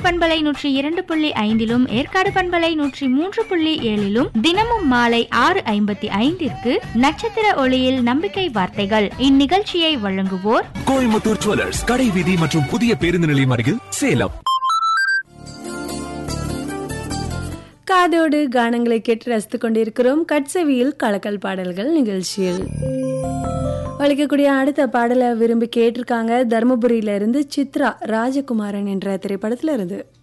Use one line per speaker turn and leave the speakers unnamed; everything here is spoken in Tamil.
பண்பலை 102.5 ஏற்காடு பண்பலை 103.7 தினமும் மாலை 6:55 நட்சத்திர ஒளியில் நம்பிக்கை வார்த்தைகள். இந்நிகழ்ச்சியை வழங்குவோர்
கோயம்புத்தூர் ஜுவல்லர்ஸ், கடை வீதி மற்றும் புதிய பேருந்து நிலையம் அருகில், சேலம்.
காதோடு கானங்களை கேட்டு ரசித்துக் கொண்டிருக்கிறோம் கட்செவியில் கலக்கல் பாடல்கள் நிகழ்ச்சியில். ஒழிக்கக்கூடிய அடுத்த பாடலை விரும்பி கேட்டிருக்காங்க தர்மபுரியில இருந்து சித்ரா ராஜகுமாரன் என்ற திரைப்படத்துல இருந்து.